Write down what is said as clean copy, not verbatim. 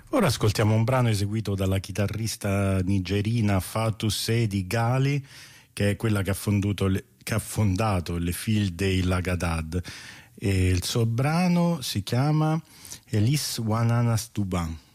Ora ascoltiamo un brano eseguito dalla chitarrista nigerina Fatou Seydi Ghali, che è quella che ha fondato le Filles dei Lagadad, e il suo brano si chiama Elis Wananas Duban.